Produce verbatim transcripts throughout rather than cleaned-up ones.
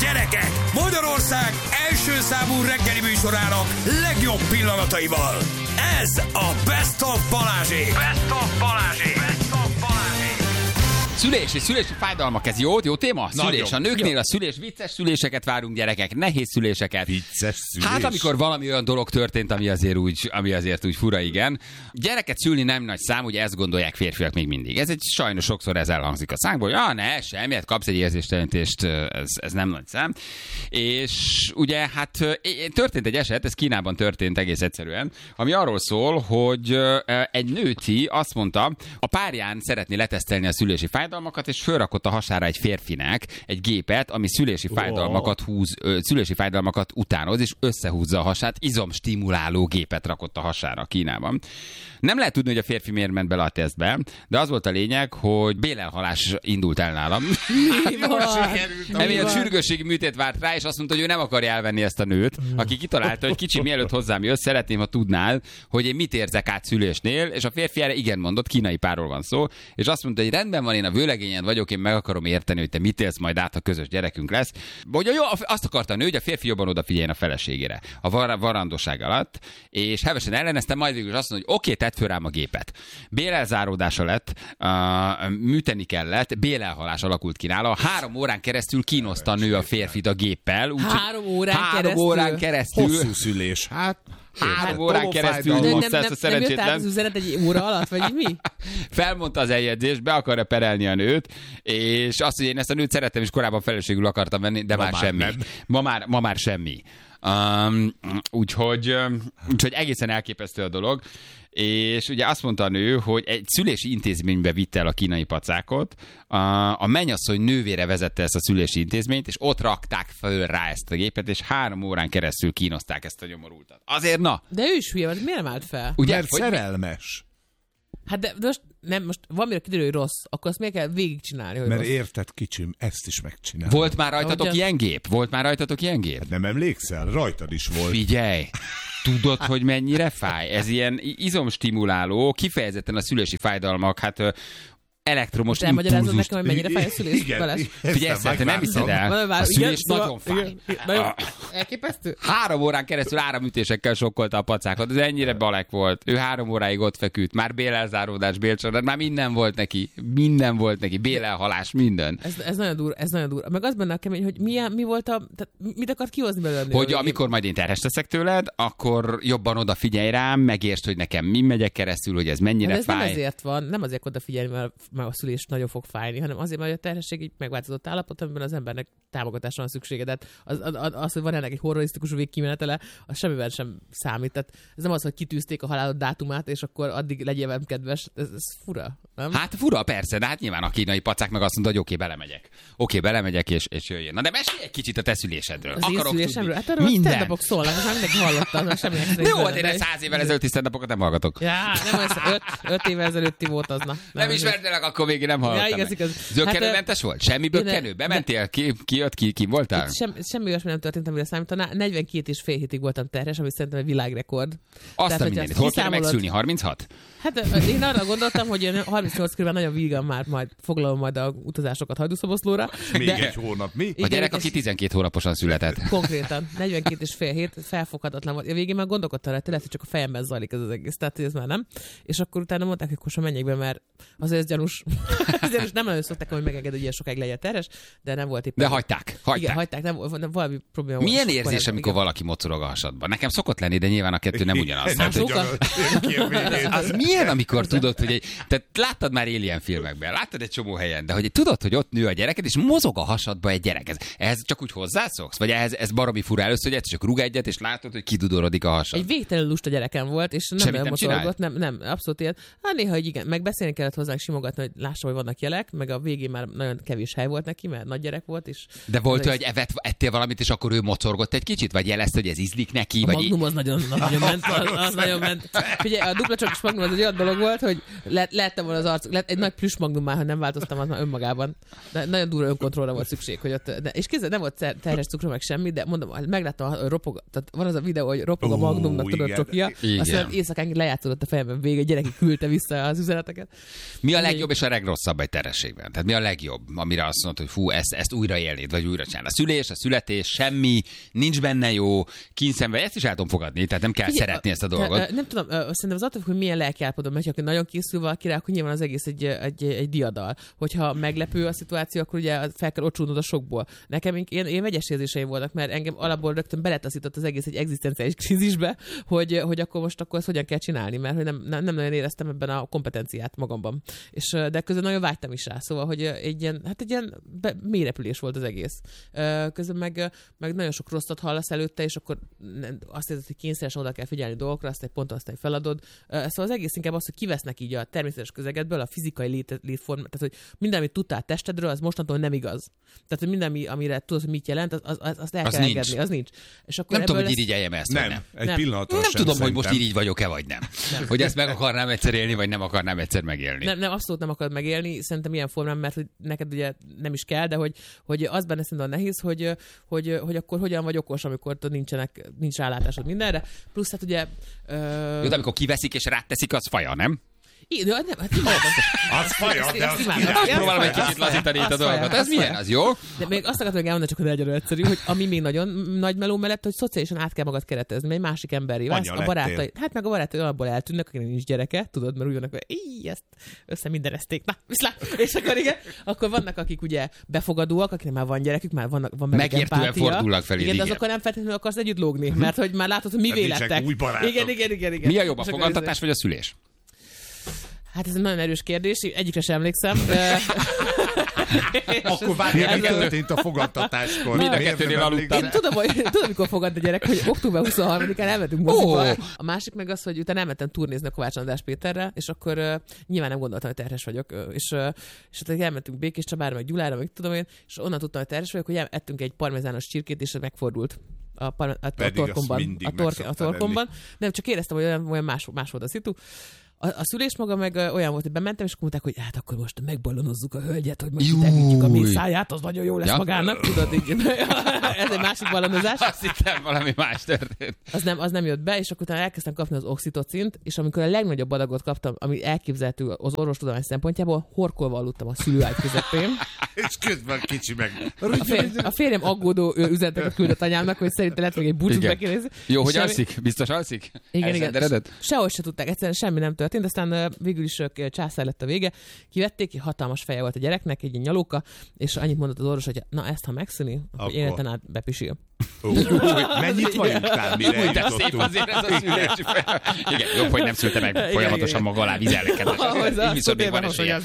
Gyerekek, Magyarország első számú reggeli műsorának legjobb pillanataival. Ez a Best of Balázsék. Best of Balázsék. Best of Balázsék. Szülés és szülési fájdalmak, ez jó, jó téma? Nagyon. Szülés. A nőknél Jó. a szülés, vicces szüléseket várunk, gyerekek, nehéz szüléseket. Vicces szülés. Hát amikor valami olyan dolog történt, ami azért úgy, ami azért úgy fura, igen. Gyereket szülni nem nagy szám, ugye ezt gondolják férfiak még mindig. Ez egy sajnos sokszor ez elhangzik a szánkból, hogy ja, ne, semmiet, kapsz egy érzéstelenítést, ez, ez nem nagy szám. És ugye hát történt egy eset, ez Kínában történt egész egyszerűen, ami arról szól, hogy egy nőti azt mondta, a párján szeretné letesztelni a szülési fájdalmakat, és fölrakott a hasára egy férfinek egy gépet, ami szülési fájdalmakat húz, ö, szülési fájdalmakat utánoz, és összehúzza a hasát, izomstimuláló gépet rakott a hasára Kínában. Nem lehet tudni, hogy a férfi miért ment bele a tesztbe, de az volt a lényeg, hogy bélelhalás indult el nálam. Emiatt sürgősségi műtét várt rá, és azt mondta, hogy ő nem akarja elvenni ezt a nőt, aki kitalálta, hogy kicsi, mielőtt hozzám jössz, szeretném, ha tudnál, hogy én mit érzek át szülésnél, és a férfi erre igen mondott, kínai párról van szó, és azt mondta, hogy rendben van, én a vőlegényen vagyok, én meg akarom érteni, hogy te mit élsz majd át, ha közös gyerekünk lesz. Vagy jó, azt akarta a nő, hogy a férfi jobban odafigyeljen a feleségére a var- varandóság alatt, és hevesen ellenezte, majd végül is azt mondta, hogy oké, okay, tedd föl rám a gépet. Bélelzáródása lett, uh, műteni kellett, bélelhalás alakult ki nála. Három órán keresztül kínoszta a nő a férfit a géppel. Úgy, három órán három keresztül? órán keresztül. Hosszú szülés. Hát, Három órán keresztül De nem, hozta nem, ezt a nem jött át szerencsétlen. az üzenet egy óra alatt, vagy mi? Felmondta az eljegyzést, be akarja perelni a nőt, és azt, hogy én ezt a nőt szerettem, és korábban feleségül akartam venni, de Ma már, már semmi. nem. Ma már, ma már semmi. Um, úgyhogy, úgyhogy egészen elképesztő a dolog. És ugye azt mondta a nő, hogy egy szülési intézménybe vitte el a kínai pacákot, a, a mennyasszony nővére vezette ezt a szülési intézményt, és ott rakták föl rá ezt a gépet, és három órán keresztül kínozták ezt a nyomorultat. Azért na! De ő is hülye volt, miért nem állt fel? Ugye, mert hogy szerelmes. Hát de most, nem, most valamire kiderül, hogy rossz, akkor azt miért kell végigcsinálni, hogy Mert rossz? érted, kicsim, ezt is megcsinál. volt már rajtatok Ahogyan- ilyen gép? Volt már rajtatok ilyen gép? Nem emlékszel? Rajtad is volt. Figyelj! Tudod, hogy mennyire fáj? Ez ilyen izomstimuláló, kifejezetten a szülési fájdalmak, hát ö, elektromos Most elmagyarázod impulzust. nekem, hogy mennyire fáj a szülés? Igen, Balázs? Figyelj, ezt te nem megvártam. hiszed el? Valami már- A szülés igen, szóval- nagyon fáj. igen, nagyon elképesztő. Három órán keresztül áramütésekkel sokkolta a pacákat, ez ennyire balek volt. Ő három óráig ott feküdt, már bélelzáródás, bélcsalád, már minden volt neki, minden volt neki, bélelhalás, minden. Ez, ez nagyon durva, ez nagyon durva. Meg az benne a kemény, hogy milyen, mi volt a, tehát mit akart kihozni belőle? a nő? Hogy amikor majd én terhes leszek tőled, akkor jobban odafigyelj rám, megértsd, hogy nekem mi megyek keresztül, hogy ez mennyire Hát ez nem fáj. azért van, nem azért odafigyelni, mert, mert a szülés nagyon fog fájni, hanem azért, mert a terhesség egy megváltozott állapot, amiben az embernek támogatásra van szüksége. Tehát az, az, az, hogy van ennek egy horrorisztikus végkimenetele, az semmivel sem számít. Tehát ez nem az, hogy kitűzték a halálod dátumát, és akkor addig legyél velem kedves. Ez, ez fura, nem? Hát fura, persze, de hát nyilván a kínai pacák meg azt mondta, hogy oké, okay, belemegyek. Oké, okay, belemegyek, és, és jöjjön. Na de mesélj egy kicsit a te szülésedről. Az én Akarok szülésemről? Hát tudni. arról a Minden. stand-upok szólnak, most már mindenki hallotta, az semmi extra. De jó, nincs hát én benne, egy de- száz évvel ezelőtti stand-upokat nem hallgatok. Ja, nem az öt, öt évvel ezelőtti volt az, na. Nem ismertelek, akkor végig nem hallottam. Ja, igaz, meg. igaz. Zökkenőmentes volt? Semmi én- bökkenő? Bementél? Ki, ki jött? Ki, ki voltál? Itt sem, semmi olyasmi nem történt, amire számítaná. negyvenkét és fél hétig voltam terhes, ami szerintem egy világrekord. Azt Tehát, a hogyha mindenit. ezt Hol kéne kiszámolod- megszülni? harminchat? Hát ö, én arra gondoltam, hogy én harmincnyolc körül nagyon vígan már majd foglalom majd a utazásokat Hajdúszoboszlóra. Még de egy hónap, mi? A igen, gyerek, és- aki tizenkét hónaposan született. Konkrétan, negyvenkét és fél hét, felfoghatatlan volt. A végén már gondolkodtam rá, lehet, hogy csak a fejemben zajlik ez az egész, tehát hogy ez már nem. És akkor utána mondták, hogy kosa menjek be, mert azért ez gyanús. Azért nem nagyon szokták, hogy megenged, hogy ilyen sokáig legyen terhes, de nem volt éppen. De hagyták. hagyták. Igen, hagyták, nem, nem valami probléma volt. Milyen és akkor érzés, ez- amikor igen. valaki mocorog a hasadban? Nekem szokott lenni, de nyilván a kettő nem ugyanaz. Ez Tehát, egy sokan- ugyanaz. az milyen, amikor tudod, hogy egy, tehát láttad már Alien filmekben, láttad egy csomó helyen, de hogy tudod, hogy ott nő a gyereket, és mozog a hasadba egy gyerek. Ez, ehhez csak úgy hozzászoksz? Vagy ehhez ez baromi fura először, hogy egyszer csak rúg egyet, és látod, hogy kidudorodik a hasad? Egy végtelenül lusta gyerekem volt, és nem Semmit nagyon nem mocorgott, nem, nem, abszolút ilyen. Hát néha, hogy igen, meg beszélni kellett hozzá, és simogatni, hogy lássa, hogy vannak jelek, meg a végén már nagyon kevés hely volt neki, mert nagy gyerek volt, és De volt, Ez hogy evett, ettél valamit, és akkor ő mocorgott egy kicsit? Vagy jelezte, hogy ez ízlik neki? a Vagy Magnum az nagyon, nagyon ment, az, az nagyon ment. Figyelj, a dupla csokis Magnum az egy olyan dolog volt, hogy le, lehettem volna az arc, lett egy nagy plüss magnum már, ha nem változtam, az már önmagában. De nagyon durva önkontrollra volt szükség, hogy ott, de, és kézzel nem volt terhes cukrom meg semmi, de mondom, megláttam, hogy ropog, tehát van az a videó, hogy ropog a magnumnak, tudod, csokia, aztán éjszakán lejátszódott a fejemben vége, gyereki küldte vissza az üzeneteket. Mi a legjobb és a legrosszabb egy terhességben? Tehát mi a legjobb, amire azt mondod, hogy fú, ezt, ezt újra élnéd, vagy újra csinálni? A szülés, a születés, semmi, nincs benne jó, kínszenve, ezt is el tudom fogadni, tehát nem kell Figyelj, szeretni ezt a a, dolgot. a, nem tudom, a, szerintem az attól, hogy milyen lelkiállapotban megy, ha nagyon készül valakire, akkor nyilván az egész egy, egy, egy diadal. Hogyha meglepő a szituáció, akkor ugye fel kell ocsulnod a sokból. Nekem én, én vegyes érzéseim voltak, mert engem alapból rögtön beletaszított az egész egy egzisztenciális krízisbe, hogy, hogy akkor most akkor ezt hogyan kell csinálni, mert hogy nem, nem, nem nagyon éreztem ebben a kompetenciát magamban. És, de közben nagyon vágytam is rá, szóval, hogy egy ilyen, hát egy ilyen be, mélyrepülés volt az egész. Közben meg, meg nagyon sok rosszat hallasz előtte, és akkor azt érzed, hogy kényszeresen oda kell figyelni dolgokra, azt egy ponton aztán feladod. Szóval az egész inkább az, hogy kivesznek így a természetes közegedből, a fizikai lét, létform, tehát hogy minden, amit tudtál testedről, az mostantól nem igaz. Tehát, hogy minden, amire tudod, hogy mit jelent, az, az, azt el az kell nincs. engedni, az nincs. És akkor nem tudom, hogy lesz... irigyeljem ezt, nem, nem. egy nem. pillanatra Nem sem tudom, hogy szerintem. most irigy vagyok-e, vagy nem. nem. Hogy ezt meg akarnám egyszer élni, vagy nem akarnám egyszer megélni. Nem, nem, abszolút nem akarod megélni, szerintem ilyen formán, mert hogy neked ugye nem is kell, de hogy, hogy az benne szerintem nehéz, hogy, hogy, hogy akkor hogyan vagy okos, amikor nincsenek, nincs rálátásod mindenre. Plusz hát ugye... Uh... Jó, de amikor kiveszik és ráteszik, az faja, nem? I, de nem, hát imádom. Az faja, de az Azt próbálom egy kicsit lazítani itt a dolgot. Ez milyen? Az jó? De még azt akartam még elmondani, csak hogy legyen egyszerű, hogy ami még nagyon nagy meló mellett, hogy szociálisan át kell magad keretezni, egy másik emberi válsz, a barátai, hát meg a barátai alapból eltűnnek, akinek nincs gyereke, tudod, mert úgy vannak, hogy így ezt össze mindenezték, na, viszlát, és akkor igen, akkor vannak, akik ugye befogadóak, akiknek már van gyerekük, már vannak, van meg megértően fordulnak felé. Igen, de azokkal nem feltétlenül akarsz együtt lógni, mert hogy már látod, hogy mi vélettek. Igen, igen, igen, igen. Mi a jobb, a fogantatás vagy a szülés? Hát ez egy nagyon erős kérdés, egyikre sem emlékszem. De... Akkor várjál, mi történt a fogadtatáskor? Mind a kettőnél aludtam. Én tudom, hogy, tudom, mikor fogad a gyerek, hogy október huszonharmadikán elmentünk moziba. Oh. A másik meg az, hogy utána elmentem turnézni a Kovács András Péterrel, és akkor uh, nyilván nem gondoltam, hogy terhes vagyok. Uh, és, uh, és ott elmentünk Békés Csabára, meg Gyulára, meg tudom én, és onnan tudtam, hogy terhes vagyok, hogy ettünk egy parmezános csirkét, és megfordult. A, par- a, a torkomban. A, tor- a torkomban. Nem, csak éreztem, hogy olyan, olyan más, más volt a szitu. A, a szülés maga meg olyan volt, hogy bementem, és mondták, hogy hát akkor most megbalonozzuk a hölgyet, hogy most elhűtjük a mészáját, az nagyon jó lesz ja. magának, tudod, így. Ez egy másik balonozás. Azt hittem, valami más történt. Az nem, az nem jött be, és akkor utána elkezdtem kapni az oxitocint, és amikor a legnagyobb adagot kaptam, ami elképzelhető az orvostudomány szempontjából, horkolva aludtam a szülőágy közepén. És közben kicsi meg. A, fér, a férjem aggódó üzeneteket küldött anyámnak, hogy szerintem lehet még egy búcsút bekérdezi. Jó, hogy semmi... alszik? Biztos alszik? Igen, igen. Sehogy se tudták, egyszerűen semmi nem történt, aztán uh, végül is uh, császár lett a vége. Kivették, hatalmas feje volt a gyereknek, egy ilyen nyalóka, és annyit mondott az orvos, hogy na ezt, ha megszűni, akkor életen át bepisil. Uh, mennyit vajuktál, mire Úgy, de szép azért ez a szülési fel. Igen, jobb, hogy nem szülte meg folyamatosan maga alá vizelkedés. Így viszont még van esélye.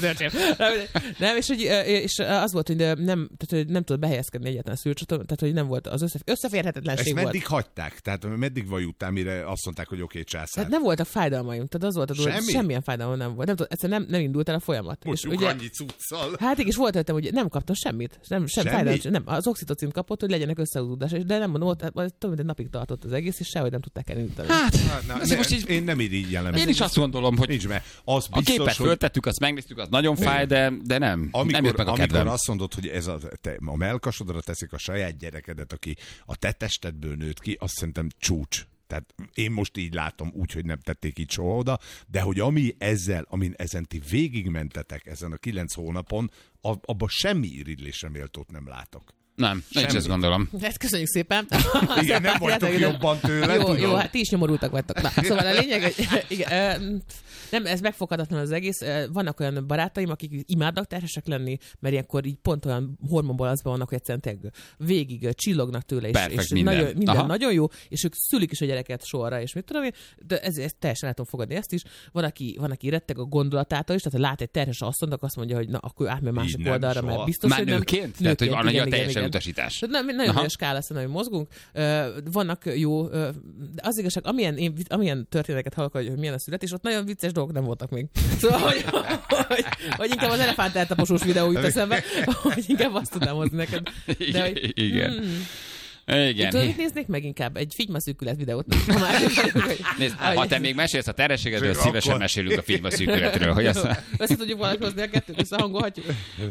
Nem, és, és az volt, hogy nem, tehát, hogy nem tudott behelyezkedni egyáltalán a szülőcsatorn, tehát hogy nem volt az össze, összeférhetetlenség volt. Ezt meddig hagyták? Tehát meddig vajuttál, mire azt mondták, hogy oké, okay, császár? Tehát nem voltak fájdalmaim, tehát az volt a dolog, Semmi? Semmilyen fájdalom nem volt. Nem, tudom, egyszerűen nem, nem indult el a folyamat. Most és ugye, annyi cuccal. Hát igen, és volt előttem, hogy nem kaptam semmit. Nem, sem, Semmi? fájdalom, nem, az oxitocint kapott, hogy legyenek összehúzódás, de nem mondom, ott több mint egy napig tartott az egész, és sehogy nem tudták elindítani. Hát, hát na, ne, most így, én nem irigyelem. Én is azt gondolom, hogy nincs, mert az biztos, a képet hogy... föltettük, azt megnéztük, az nagyon fáj, de, de nem. Amikor, nem jött meg a kedvem. amikor azt mondod, hogy ez a, te, a mellkasodra teszik a saját gyerekedet, aki a te testedből nőtt ki, azt szerintem csúcs. Tehát én most így látom, úgy, hogy nem tették így soha oda, de hogy ami ezzel, amin ezen ti végigmentetek ezen a kilenc hónapon, abban semmi irigylésre méltót nem látok. Nem, én is ezt gondolom. Hát köszönjük szépen. Igen, nem vagytok jobban tőle, jó, tudom. jó, hát ti is nyomorultak vagytok. Na, szóval a lényeg, hogy igen, nem, ez megfoghatatlan az egész. Vannak olyan barátaim, akik imádnak terhesek lenni, mert ilyenkor így pont olyan hormonbalazban vannak, hogy egyszerűen végig csillognak tőle, és, Perfect, és minden, nagyon, minden nagyon jó, és ők szülik is a gyereket sorra, és mit tudom én, de ez, ez teljesen el tudom fogadni ezt is. Van, aki, van, aki retteg a gondolatától is, tehát ha lát egy terhes asszonyt, azt mondja, hogy na, akkor átmegy másik nem, oldalra, soha. mert biztos, Már hogy nem. nőként? Tehát, hogy van olyan teljesen igen. utasítás. Nem, nagyon nagy skála, hogy mozgunk. Uh, vannak jó, uh, de az igazság, amilyen, én, amilyen történeteket hallok, hogy milyen a születés, ott nagyon vicces dolgok nem voltak még. Szóval, hogy, hogy, hogy inkább az elefánt eltaposós videó jut eszembe, hogy inkább azt tudnám hozni neked. De, hogy, igen. Hmm. Igen. Tudod, mit néznék meg inkább? Egy figymaszűkület videót. Ha, már... Nézd, ha te még mesélsz a terhességedről, Akkor- szívesen mesélünk a figymaszűkületről. Hogy azt... Össze tudjuk valahogy hozni a kettőt, összehangolhatjuk.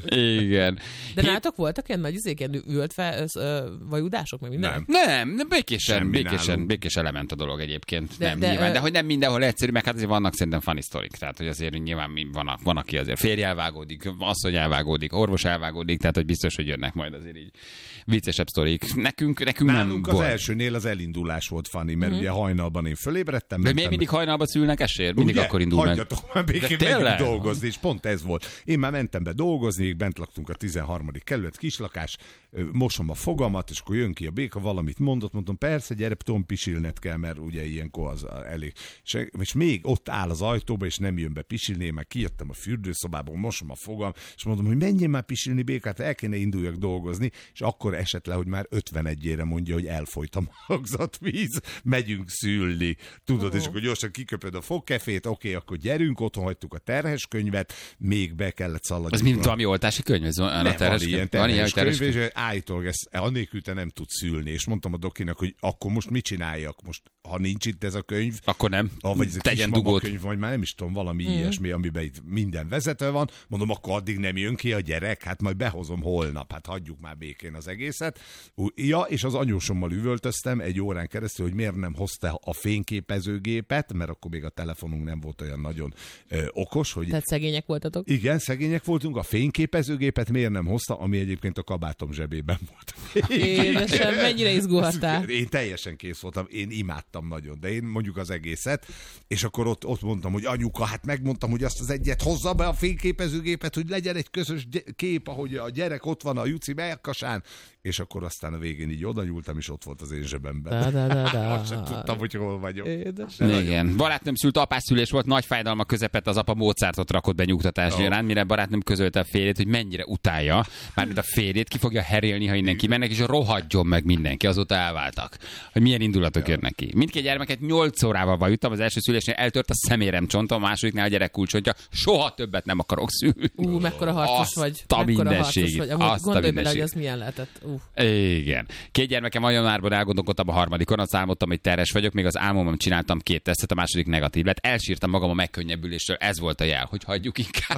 Igen. De nálatok voltak ilyen nagy izék, ilyen ült fel, össz, ö, vajudások, meg minden? Nem. Nem, nem békésen, Semmi békésen, nálunk. békésen lement a dolog egyébként. De- nem, de, nyilván, ö- de hogy nem mindenhol egyszerű, meg hát azért vannak szerintem funny sztorik. Tehát, hogy azért nyilván mi- van, van, aki azért férj elvágódik, asszony elvágódik, orvos elvágódik, tehát hogy biztos, hogy jönnek majd azért így viccesebb sztorik. Nekünk, nekünk Nálunk nem az volt. elsőnél az elindulás volt funny, mert ugye hajnalban én fölébredtem. De miért mindig hajnalba szülnek esér? Mindig Ugye? akkor indul meg. Hagyjatok már békén, De tényleg? megyünk dolgozni, és pont ez volt. Én már mentem be dolgozni, bent laktunk a tizenharmadik kerület, kislakás, ö, mosom a fogamat, és akkor jön ki a béka, valamit mondott, mondtam, persze, gyere, tudom, pisilned kell, mert ugye ilyenkor az elég. És, és még ott áll az ajtóba, és nem jön be pisilni, én már kijöttem a fürdőszobából, mosom a fogam, és mondom, hogy menjél már pisilni, békát, el kéne induljak dolgozni, és akkor esett le, hogy már ötvenegyére mondja, hogy elfolyt a magzatvíz, megyünk szülni. Tudod, és akkor gyorsan kiköpöd a fogkefét, oké, akkor gyerünk, otthon hagytuk a terhes könyvet, még be kellett szaladni. Az mint valami oltási könyv? Ez van, a Nem, terhes van ilyen könyv? Van ilyen, terhes terhes könyv, könyv? és állítólag ezt anélkül te nem tudsz szülni, és mondtam a dokinak, hogy akkor most mit csináljak? Most, ha nincs itt ez a könyv, Akkor nem. ah, vagy ez a Tegyen kismama dugót. könyv, vagy már nem is tudom, valami Mhm. mm. ilyesmi, amiben itt minden vezető van, mondom, akkor addig nem jön ki a gyerek, hát majd behozom holnap, hát hagyjuk már békén az egészet. Ú- Ja, és az anyósommal üvöltöztem egy órán keresztül, hogy miért nem hozta a fényképezőgépet, mert akkor még a telefonunk nem volt olyan nagyon ö, okos, hogy Tehát szegények voltatok. igen, szegények voltunk, a fényképezőgépet miért nem hozta, ami egyébként a kabátom zsebében volt. Édesem, mennyire izgulhattál. Én teljesen kész voltam, én imádtam nagyon, de én mondjuk az egészet, és akkor ott, ott mondtam, hogy anyuka, hát megmondtam, hogy azt az egyet hozza be a fényképezőgépet, hogy legyen egy közös gy- kép, ahogy a gyerek ott van a Juci melkasán, és akkor aztán a végén így oda nyúltam, és ott volt az én zsebemben. Da, da, da, da. Azt sem tudtam, hogy hol vagyok. Édesem. Igen. Barátnőm szült apásszülés volt, nagy fájdalma közepett, az apa Mozartot rakott be nyugtatás Ó. nyilván, mire barátnőm közölte a férjét, hogy mennyire utálja, mármint a férjét ki fogja herélni, ha innen kimennek, és rohadjon meg mindenki, azóta elváltak. Hogy milyen indulatok jönnek ki. Mindkét gyermeket nyolc órával vajuttam, az első szülésnél eltört a szemérem csontom, a másodiknál a gyerek kulcsontja, soha többet nem akarok szülni. Ú, mekkora harcos Azt vagy. a Mekkora mindenségét, harcos vagy. Amúgy azt a gondolj bele, hogy mindenségét. az milyen lehetett. Ú. Igen. Két gyermekem a januárban elgondolkodtam a harmadikon, azt álmodtam, hogy terhes vagyok, még az álmomban csináltam két tesztet, a második negatív lett. Elsírtam magam a megkönnyebbüléstől, ez volt a jel, hogy hagyjuk inkább.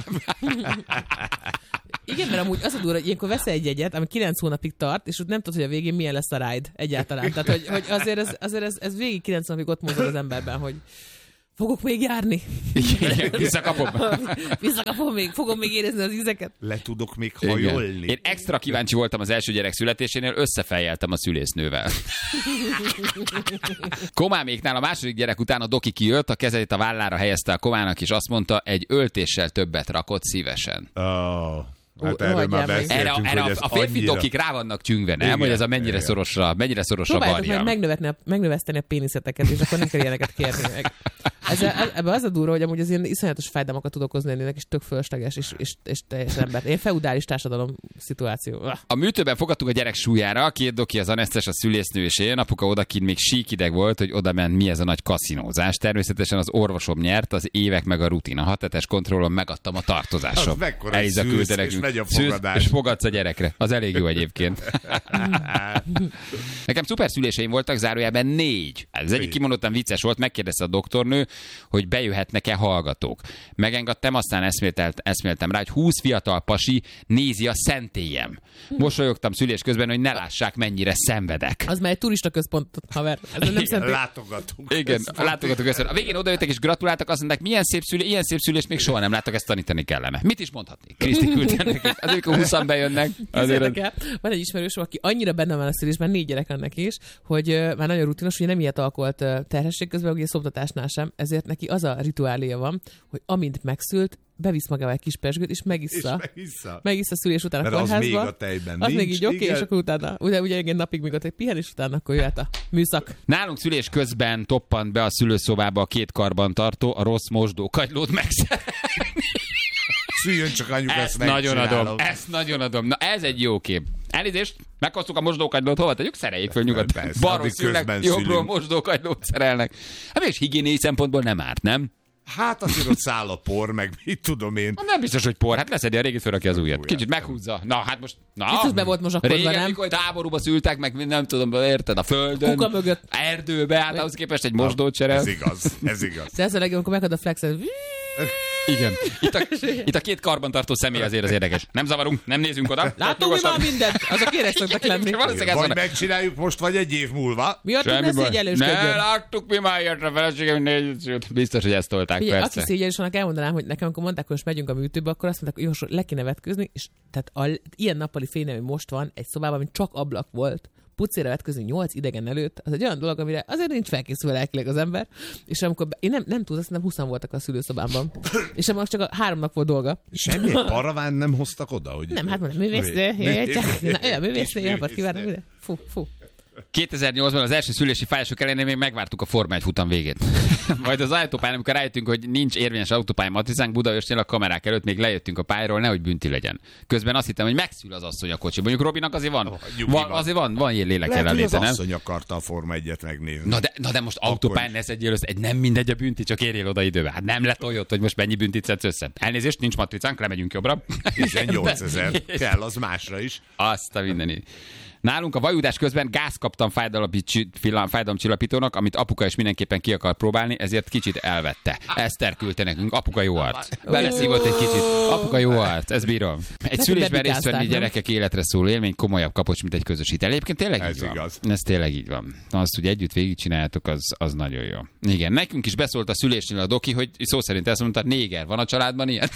Igen, mert amúgy az a durva, hogy ilyenkor veszel egy jegyet, ami kilenc hónapig tart, és úgy nem tudod, hogy a végén milyen lesz a ride egyáltalán. Tehát, hogy, hogy azért, ez, azért ez, ez végig kilenc hónapig ott mozog az emberben, hogy fogok még járni. Igen, visszakapom. Visszakapom még, fogom még érezni az ízeket. Le tudok még Igen. hajolni. Én extra kíváncsi voltam az első gyerek születésénél, összefejjeltem a szülésznővel. Komáméknál a második gyerek után a doki kijött, a kezét a vállára helyezte a Komának, és azt mondta, egy öltéssel többet rakott szívesen. Oh. Ó, Hát erről hagyjál már meg. beszéltünk, Erre, hogy erre a, ez a férfi annyira... dokik rá vannak tyüngve, nem? Igen, Hogy ez a mennyire igen. szorosra, mennyire szorosra Próbáljátok meg varja. megnövetni a, megnöveszteni a péniszeteket, és akkor nem kell ilyeneket kérni meg. Ezzel, ebben az a durva, hogy amúgy az ilyen iszonyatos fájdalmakat tud okozni ennének, és tök fölösleges, és, és, és teljes ember. Ilyen feudális társadalom szituáció. Ah. A műtőben fogadtuk a gyerek súlyára, a két doki az anesztes, a szülésznő és én. Apuka odakint még síkideg volt, hogy oda ment, mi ez a nagy kaszinózás. Természetesen az orvosom nyert, az évek meg a rutin. A hatetes kontrollon megadtam a tartozásom. Az mekkora Eliza szűz, küldte és nekünk. megy a Szűz, fogadás. és fogadsz a gyerekre. Az elég jó egyébként. Nekem szuper szüléseim voltak, zárójában négy. Ez egyik kimondottan vicces volt, megkérdezte a doktornő, hogy bejöhetnek-e hallgatók. Megengedtem, aztán eszméltelt, eszméltem rá, hogy húsz fiatal pasi nézi a szentélyem. Mosolyogtam szülés közben, hogy ne lássák, mennyire szenvedek. Az már egy turista központ, haver. Ez nem szempont. Látogatunk. Igen, Ez látogatók össze. A végén odajöttek és gratuláltak, azt mondták, milyen szép szülés, ilyen szép szülést még soha nem láttak, ezt tanítani kellene. Mit is mondhatnék? Kriszti küldte nekik. Az ők a húszan bejönnek. Azért az... El. Van egy ismerősöm, aki annyira benne van a szülésben, négy gyerek annak is, hogy uh, már nagyon rutinos, hogy nem ilyet alkolt uh, terhesség közben, ugye szoptatásnál sem, ezért neki az a rituáléja van, hogy amint megszült, bevisz magával egy kis pesgőt, és megissza. És megissza. Megissza szülés után Mert a az kórházba. még a tejben Az nincs, még így oké, okay, igen. és akkor utána, ugye, ugye egy napig még ott egy pihen, és utána akkor jöhet a műszak. Nálunk szülés közben toppant be a szülőszobába a két karban tartó, a rossz mosdókagylót megszerelni. Szüljön csak anyuka, Ezt ezt nagyon megcsinálom. adom, ezt nagyon adom. Na ez egy jó kép. Elnézést, meghoztuk a mosdókagylót, hova tegyük? Szereljék föl nyugodtan. Persze, Balról addig szülnek, közben jobbról szülünk. mosdókagylót szerelnek. Hát és higiéniai szempontból nem árt, nem? Hát azért ott száll a por, meg mit tudom én. Nem biztos, hogy por. Hát leszedi a régit, fölrakja az újat. Kicsit meghúzza. Na, hát most... Na, Biztos be volt mozsakodva, régen, nem? mikor háborúba szültek, meg nem tudom, érted, a földön. Kuka mögött. Erdőbe, hát ahhoz képest egy mosdót cserel. Ez igaz, ez igaz. De ez a legjobb, amikor megad a flexet. Igen. Itt a, itt a két karbantartó személy azért az érdekes. Nem zavarunk, nem nézünk oda. Látom, mi van mindent. Azok érek szoktak lenni. Valószínűleg ez Vagy van. megcsináljuk most, vagy egy év múlva. Miattuk ne Semmi baj. szégyellősködjön. Ne, láttuk mi már ilyet a feleségem négy. Biztos, hogy ezt tolták, Figyelj, persze. aki szégyellős, annak elmondanám, hogy nekem, amikor mondták, hogy most megyünk a műtőbe, akkor azt mondták, hogy jó, le kéne vetkőzni, és tehát a, ilyen nappali fény, ami most van, egy szobában, ami csak ablak volt, pucéra vetközni nyolc idegen előtt, az egy olyan dolog, amire azért nincs felkészülve lelkileg az ember, és amikor be, én nem, nem tudom, azt nem húszan voltak a szülőszobámban, és most csak a háromnak volt dolga. Semmi paraván nem hoztak oda, hogy... Nem, hát mondom, művésznő, olyan művésznő, jó napot kívánok, ide. Fú, fú. kétezer-nyolcban az első szülési fájások ellenére még megvártuk a Forma egy futam végét. Majd az autópályán, amikor rájöttünk, hogy nincs érvényes autópálya matricánk Budaörsnél a kamerák előtt, még lejöttünk a pályáról, nehogy bünti legyen. Közben azt hittem, hogy megszül az asszony a kocsi. Mondjuk Robinak azért van, van azért van, van ilyen lélek Lehet, hogy az jelenléte, nem? asszony akarta a Forma egyet megnézni. Na de, na de most autópályán ne szedjél össze, egy nem mindegy a bünti, csak érjél oda időbe. Hát nem letoljott, hogy most mennyi büntit szedsz össze. Elnézést, nincs matricánk, lemegyünk jobbra. tizennyolcezer kell, az másra is. Azt a mindenit. Nálunk a vajudás közben gáz kaptam fájdalomcsillapítónak, amit apuka is mindenképpen ki akar próbálni, ezért kicsit elvette. Eszter küldte nekünk, apuka jó arc. Beleszívott egy kicsit. Apuka jó arc, ez bírom. Egy szülésben részt venni gyerekek életre szóló élmény komolyabb kapocs, mint egy közös hitel. Egyébként tényleg Ez így van. igaz. Ez tényleg így van. Azt, hogy együtt végigcsináljátok, az, az nagyon jó. Igen, nekünk is beszólt a szülésnél a doki, hogy szó szerint ezt mondta, néger, van a családban ilyen?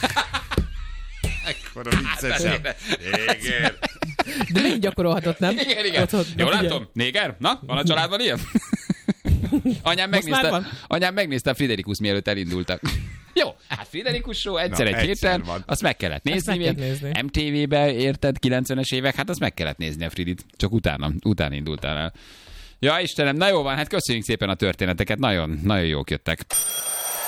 Ekkora viccesebb. Igen. De még gyakorolhatott, nem? Igen, igen. Otthon, Jó, na, látom. Néger? Na, van a családban ilyen? Anyám Most már megnézte, van? anyám megnézte a Friderikus, mielőtt elindultak. Jó, hát Friderikus show egyszer Na, egy egyszer héten, van. azt meg kellett Ezt nézni meg még. kell nézni. em té vé-be érted, kilencvenes évek, hát azt meg kellett nézni a Fridit. Csak utána, utána indultál el. Ja, Istenem, na jó van, hát köszönjük szépen a történeteket, nagyon, nagyon jók jöttek.